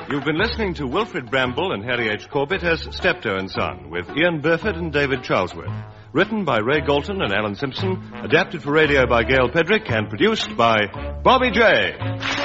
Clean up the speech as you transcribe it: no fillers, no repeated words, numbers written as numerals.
You've been listening to Wilfred Bramble and Harry H. Corbett as Steptoe and Son, with Ian Burford and David Charlesworth. Written by Ray Galton and Alan Simpson, adapted for radio by Gail Pedrick, and produced by Bobby J.